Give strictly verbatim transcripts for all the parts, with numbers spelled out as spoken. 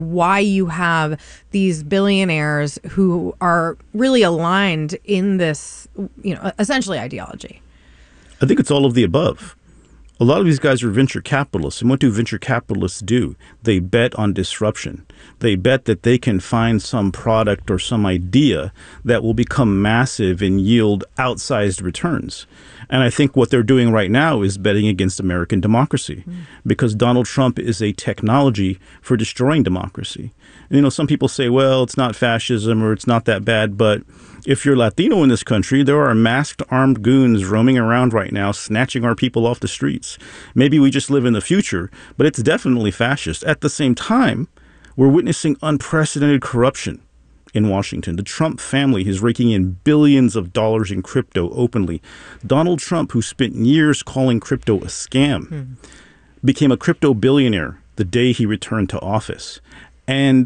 why you have these billionaires who are really aligned in this, you know, essentially ideology? I think it's all of the above. A lot of these guys are venture capitalists. And what do venture capitalists do? They bet on disruption. They bet that they can find some product or some idea that will become massive and yield outsized returns. And I think what they're doing right now is betting against American democracy, mm. because Donald Trump is a technology for destroying democracy. And, you know, some people say, well, it's not fascism or it's not that bad, but if you're Latino in this country, there are masked armed goons roaming around right now, snatching our people off the streets. Maybe we just live in the future, but it's definitely fascist. At the same time, we're witnessing unprecedented corruption in Washington. The Trump family is raking in billions of dollars in crypto openly. Donald Trump, who spent years calling crypto a scam, hmm. became a crypto billionaire the day he returned to office. And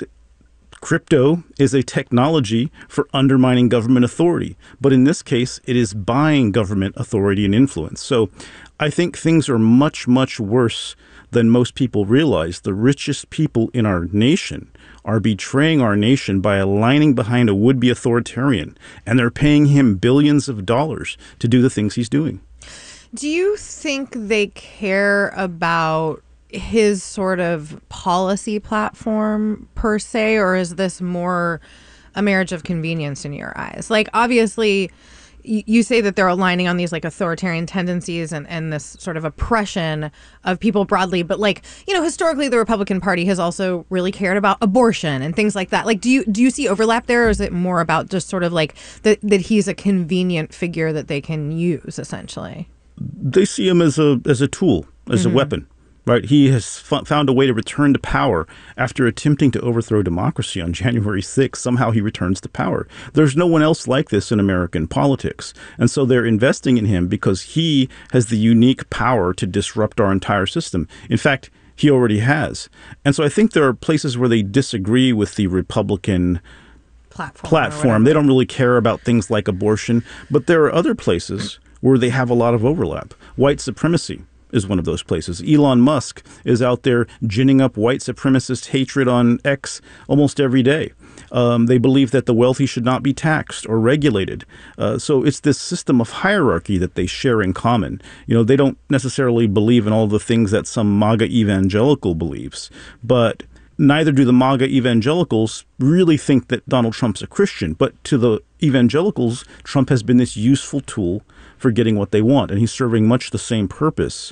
crypto is a technology for undermining government authority. But in this case, it is buying government authority and influence. So I think things are much, much worse than most people realize. The richest people in our nation are betraying our nation by aligning behind a would-be authoritarian. And they're paying him billions of dollars to do the things he's doing. Do you think they care about his sort of policy platform per se, or is this more a marriage of convenience in your eyes? Like, obviously, y- you say that they're aligning on these like authoritarian tendencies and, and this sort of oppression of people broadly. But like, you know, historically, the Republican Party has also really cared about abortion and things like that. Like, do you do you see overlap there, or is it more about just sort of like that, that he's a convenient figure that they can use, essentially? They see him as a as a tool, as mm-hmm. a weapon. Right. He has f- found a way to return to power after attempting to overthrow democracy on January sixth. Somehow he returns to power. There's no one else like this in American politics. And so they're investing in him because he has the unique power to disrupt our entire system. In fact, he already has. And so I think there are places where they disagree with the Republican platform. platform. They don't really care about things like abortion. But there are other places where they have a lot of overlap. White supremacy is one of those places. Elon Musk is out there ginning up white supremacist hatred on X almost every day. Um, they believe that the wealthy should not be taxed or regulated. Uh, so it's this system of hierarchy that they share in common. You know, they don't necessarily believe in all the things that some MAGA evangelical believes, but neither do the MAGA evangelicals really think that Donald Trump's a Christian. But to the evangelicals, Trump has been this useful tool for getting what they want. And he's serving much the same purpose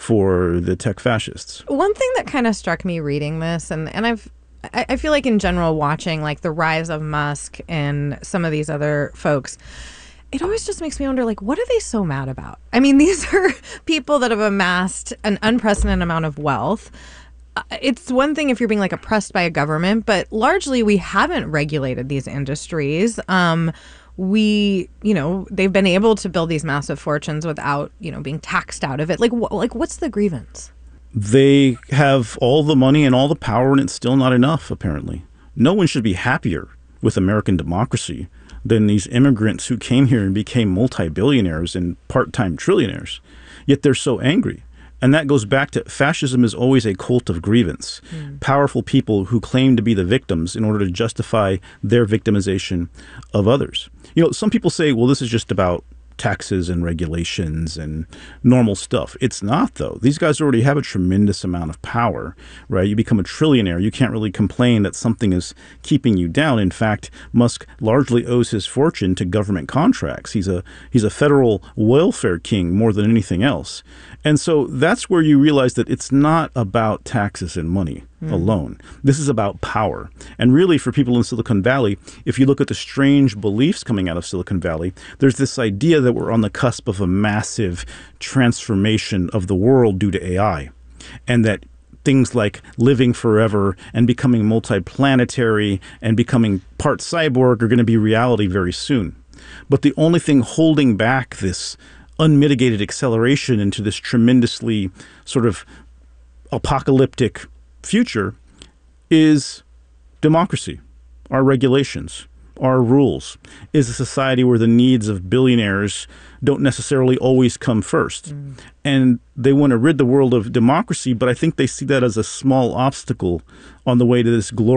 for the tech fascists. One thing that kind of struck me reading this, and, and I've I, I feel like in general watching like the rise of Musk and some of these other folks, it always just makes me wonder, like, what are they so mad about? I mean, these are people that have amassed an unprecedented amount of wealth. It's one thing if you're being like oppressed by a government, but largely we haven't regulated these industries. Um, we, you know, they've been able to build these massive fortunes without, you know, being taxed out of it. Like, wh- like what's the grievance? They have all the money and all the power, and it's still not enough, apparently. No one should be happier with American democracy than these immigrants who came here and became multi-billionaires and part-time trillionaires. Yet they're so angry. And that goes back to fascism is always a cult of grievance. Mm. Powerful people who claim to be the victims in order to justify their victimization of others. You know, some people say, well, this is just about taxes and regulations and normal stuff. It's not, though. These guys already have a tremendous amount of power, right? You become a trillionaire. You can't really complain that something is keeping you down. In fact, Musk largely owes his fortune to government contracts. He's a he's a federal welfare king more than anything else. And so that's where you realize that it's not about taxes and money mm. alone. This is about power. And really, for people in Silicon Valley, if you look at the strange beliefs coming out of Silicon Valley, there's this idea that we're on the cusp of a massive transformation of the world due to A I, and that things like living forever and becoming multiplanetary and becoming part cyborg are going to be reality very soon. But the only thing holding back this unmitigated acceleration into this tremendously sort of apocalyptic future is democracy, our regulations, our rules, is a society where the needs of billionaires don't necessarily always come first. Mm. And they want to rid the world of democracy, but I think they see that as a small obstacle on the way to this glorious